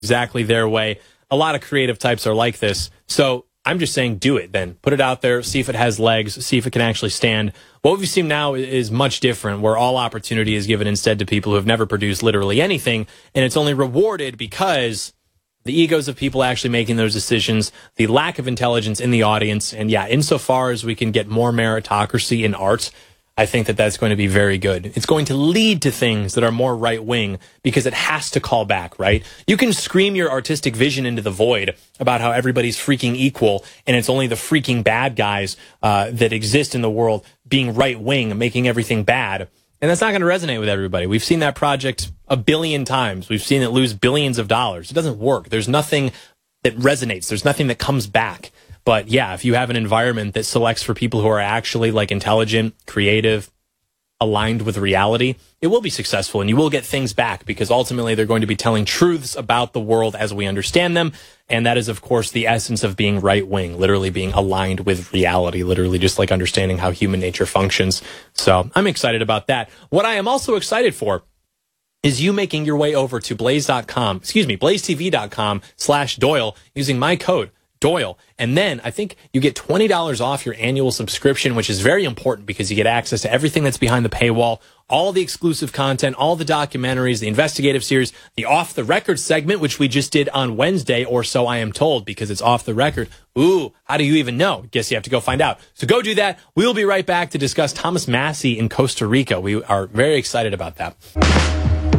exactly their way. A lot of creative types are like this. So I'm just saying do it then. Put it out there, see if it has legs, see if it can actually stand. What we've seen now is much different, where all opportunity is given instead to people who have never produced literally anything, and it's only rewarded because the egos of people actually making those decisions, the lack of intelligence in the audience, and yeah, insofar as we can get more meritocracy in art, I think that that's going to be very good. It's going to lead to things that are more right-wing because it has to call back, right? You can scream your artistic vision into the void about how everybody's freaking equal and it's only the freaking bad guys that exist in the world being right-wing, making everything bad. And that's not going to resonate with everybody. We've seen that project a billion times. We've seen it lose billions of dollars. It doesn't work. There's nothing that resonates. There's nothing that comes back. But yeah, if you have an environment that selects for people who are actually like intelligent, creative, aligned with reality, it will be successful and you will get things back because ultimately they're going to be telling truths about the world as we understand them. And that is, of course, the essence of being right-wing, literally being aligned with reality, literally just like understanding how human nature functions. So I'm excited about that. What I am also excited for is you making your way over to blazetv.com/Doyle using my code Doyle. And then I think you get $20 off your annual subscription, which is very important because you get access to everything that's behind the paywall, all the exclusive content, all the documentaries, the investigative series, the off the record segment, which we just did on Wednesday or so, I am told, because it's off the record. Ooh, how do you even know? Guess you have to go find out. So go do that. We'll be right back to discuss Thomas Massie in Costa Rica. We are very excited about that.